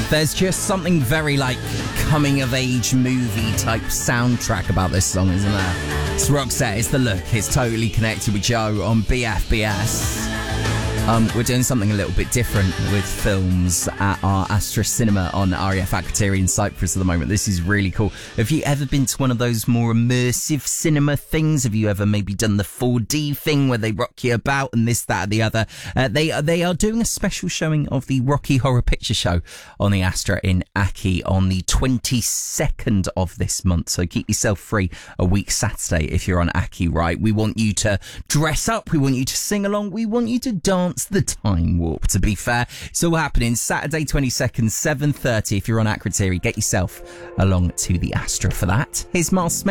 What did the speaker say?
There's just something very like coming-of-age movie type soundtrack about this song, isn't there? It's Roxette, it's the look, it's totally connected with Joe on BFBS. We're doing something a little bit different with films at our Astra Cinema on RAF Akrotiri in Cyprus at the moment. This is really cool. Have you ever been to one of those more immersive cinema things? Have you ever maybe done the 4D thing where they rock you about and this, that, and the other? They are doing a special showing of the Rocky Horror Picture Show on the Astra in Aki on the 22nd of this month. So keep yourself free a week Saturday if you're on Aki, right? We want you to dress up. We want you to sing along. We want you to dance the time warp, to be fair. It's all happening Saturday 22nd, 7:30. If you're on Akrotiri, get yourself along to the Astra for that. Here's Miles Smith.